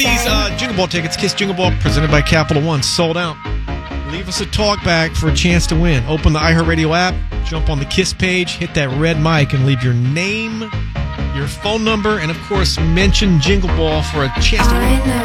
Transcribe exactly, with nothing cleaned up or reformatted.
These uh, Jingle Ball tickets, Kiss Jingle Ball, presented by Capital One, sold out. Leave us a talk back for a chance to win. Open the iHeartRadio app, jump on the Kiss page, hit that red mic, and leave your name, your phone number, and, of course, mention Jingle Ball for a chance to win.